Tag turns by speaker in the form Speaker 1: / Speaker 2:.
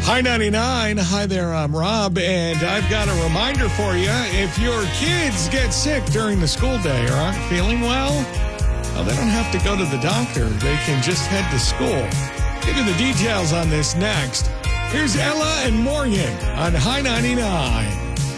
Speaker 1: Hi 99. Hi there, I'm Rob, and I've got a reminder for you. If your kids get sick during the school day or aren't feeling well, they don't have to go to the doctor. They can just head to school. Give you the details on this next. Here's Ella and Morgan on Hi 99.